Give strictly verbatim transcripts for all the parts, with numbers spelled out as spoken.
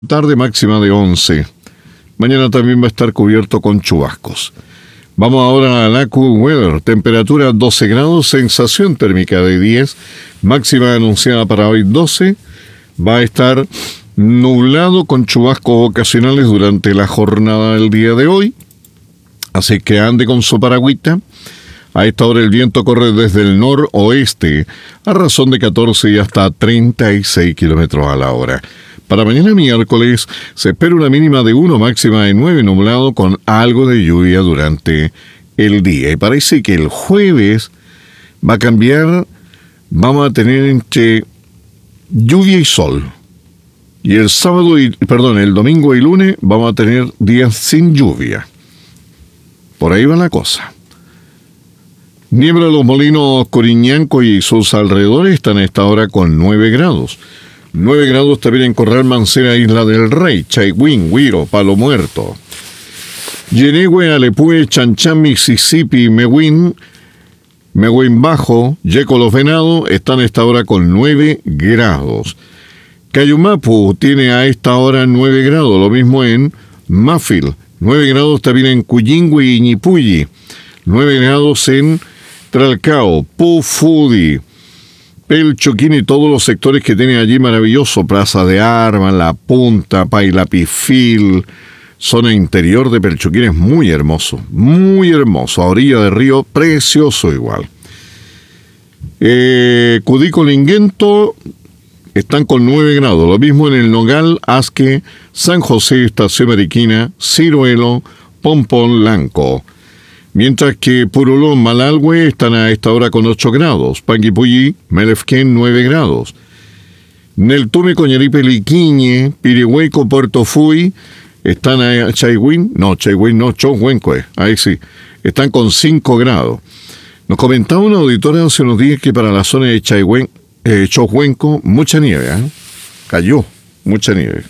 Tarde máxima de once. Mañana también va a estar cubierto con chubascos. Vamos ahora a la AccuWeather. Temperatura doce grados, sensación térmica de diez, máxima anunciada para hoy doce. Va a estar nublado con chubascos ocasionales durante la jornada del día de hoy. Así que ande con su paragüita. A esta hora el viento corre desde el noroeste a razón de catorce y hasta treinta y seis kilómetros a la hora. Para mañana miércoles se espera una mínima de uno, máxima de nueve, nublado con algo de lluvia durante el día. Y parece que el jueves va a cambiar, vamos a tener entre lluvia y sol. Y el sábado, y perdón, el domingo y lunes vamos a tener días sin lluvia. Por ahí va la cosa. Niebla los molinos Coriñanco y sus alrededores están a esta hora con nueve grados. nueve grados también en Corral Mancera, Isla del Rey, Chaihuín, Huiro, Palo Muerto. Yenegüe, Alepue, Chanchán, Mississippi, Mewin, Mewin Bajo, Yeco Los Venados están a esta hora con nueve grados. Cayumapu tiene a esta hora nueve grados, lo mismo en Mafil. nueve grados también en Cuyingüe y Ñipulli. nueve grados en Tralcao, Pufudi, Pelchoquín y todos los sectores que tiene allí maravilloso. Plaza de Armas, La Punta, Pailapifil, zona interior de Pelchoquín es muy hermoso, muy hermoso. A orilla de río, precioso igual. Eh, Cudico Linguento están con nueve grados. Lo mismo en el Nogal, Asque, San José, Estación Mariquina, Ciruelo, Pompón, Lanco. Mientras que Purulón, Malalhue están a esta hora con ocho grados. Panguipulli, Melefquén, nueve grados. Neltume, Coñaripe, Liquiñe, Pirihueco, Puerto Fui están a Chaihuín, no, Chaihuín no, Chohuenque, ahí sí, están con cinco grados. Nos comentaba una auditora hace unos días que para la zona de Chaihuén, eh, Chohuenco, mucha nieve, ¿eh? Cayó, mucha nieve.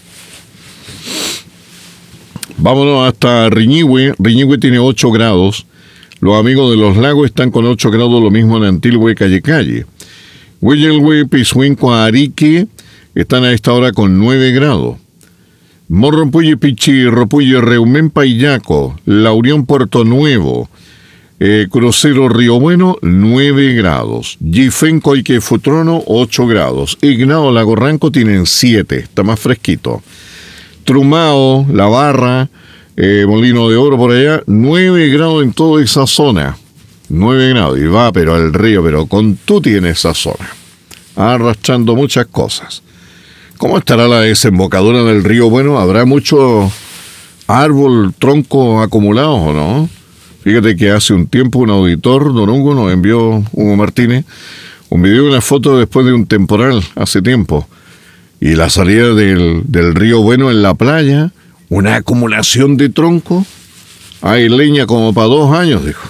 Vámonos hasta Riñihue. Riñihue tiene ocho grados. Los amigos de los lagos están con ocho grados, lo mismo en Antilhue, Calle Calle. Hueyelhue, Pisuinco, Arique están a esta hora con nueve grados. Morrompulli, Pichi, Ropulli, Reumén, Payaco, La Unión, Puerto Nuevo, eh, Crucero, Río Bueno, nueve grados. Gifenco, Ique, Futrono, ocho grados. Ignao, Lago Ranco tienen siete, está más fresquito. Trumao, La Barra, eh, Molino de Oro por allá, nueve grados en toda esa zona. nueve grados, y va, pero al río, pero con tuti en esa zona. Arrastrando muchas cosas. ¿Cómo estará la desembocadura del río Bueno? ¿Habrá mucho árbol, tronco acumulados o no? Fíjate que hace un tiempo un auditor, don Hugo, nos envió, Hugo Martínez, un video y una foto después de un temporal hace tiempo. Y la salida del, del río Bueno en la playa, una acumulación de tronco. Hay leña como para dos años, dijo.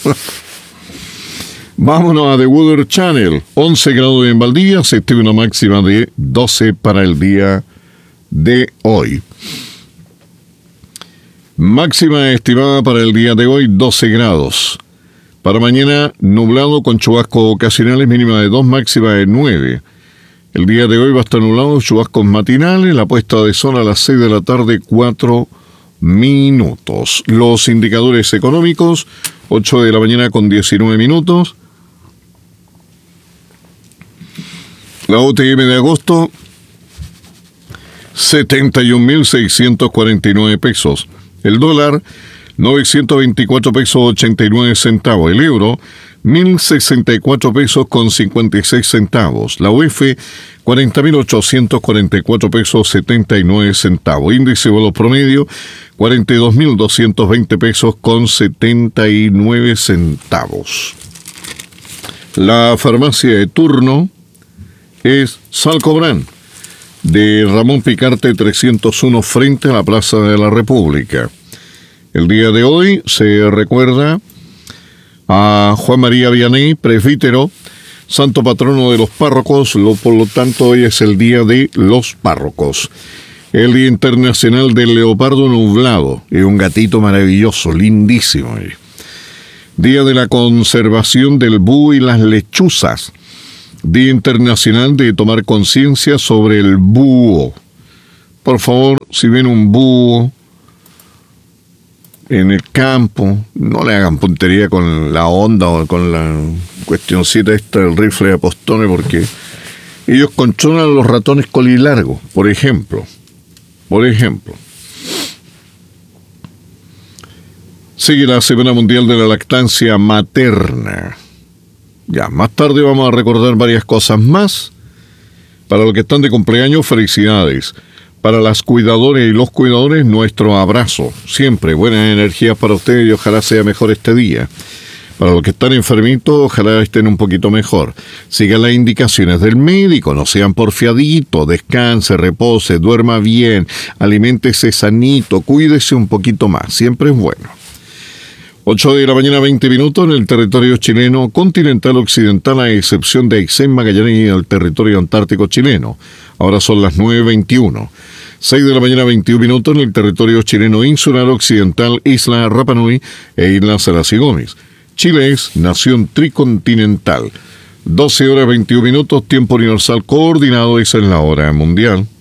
Vámonos a The Weather Channel. once grados en Valdivia, se estima una máxima de doce para el día de hoy. Máxima estimada para el día de hoy, doce grados. Para mañana, nublado con chubascos ocasionales, mínima de dos, máxima de nueve. El día de hoy va a estar nublado, chubascos matinales, la puesta de sol a las seis de la tarde, cuatro minutos. Los indicadores económicos, ocho de la mañana con diecinueve minutos. La O T M de agosto, setenta y un mil seiscientos cuarenta y nueve pesos. El dólar, novecientos veinticuatro pesos ochenta y nueve centavos. El euro, mil sesenta y cuatro pesos con cincuenta y seis centavos. La U F, cuarenta mil ochocientos cuarenta y cuatro pesos setenta y nueve centavos. Índice de vuelo promedio, cuarenta y dos mil doscientos veinte pesos con setenta y nueve centavos. La farmacia de turno es Salcobrán, de Ramón Picarte trescientos uno frente a la Plaza de la República. El día de hoy se recuerda a Juan María Vianney, presbítero, santo patrono de los párrocos, lo, por lo tanto hoy es el día de los párrocos. El Día Internacional del Leopardo Nublado, es un gatito maravilloso, lindísimo. Día de la Conservación del Búho y las Lechuzas. Día Internacional de tomar conciencia sobre el búho. por favor, si ven un búho en el campo, no le hagan puntería con la onda o con la cuestioncita esta del rifle de Apostones, porque ellos controlan a los ratones colilargos, por ejemplo. Por ejemplo. Sigue la Semana Mundial de la Lactancia Materna. Ya, más tarde vamos a recordar varias cosas más. Para los que están de cumpleaños, felicidades. Para las cuidadoras y los cuidadores, nuestro abrazo. Siempre buenas energías para ustedes y ojalá sea mejor este día. Para los que están enfermitos, ojalá estén un poquito mejor. Sigan las indicaciones del médico, no sean porfiaditos, descanse, repose, duerma bien, aliméntese sanito, cuídese un poquito más, siempre es bueno. ocho de la mañana, veinte minutos en el territorio chileno continental occidental, a excepción de Aysén, Magallanes y el territorio antártico chileno. Ahora son las nueve veintiuno. seis de la mañana, veintiún minutos en el territorio chileno insular occidental, Isla Rapa Nui e Isla Salas y Gómez. Chile es nación tricontinental. doce horas, veintiún minutos, tiempo universal coordinado, esa es la hora mundial.